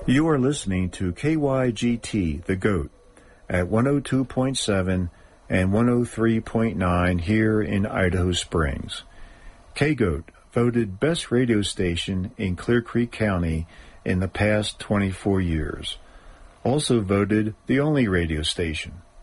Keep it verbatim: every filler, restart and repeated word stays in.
You are listening to K Y G T, The GOAT, at one oh two point seven and one oh three point nine here in Idaho Springs. K-GOAT, voted best radio station in Clear Creek County in the past twenty-four years. Also voted the only radio station